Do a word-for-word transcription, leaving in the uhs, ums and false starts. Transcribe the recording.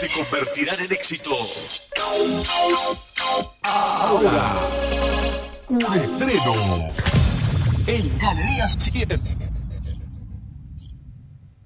se convertirán en éxitos. Ahora, un estreno en Galerías siete.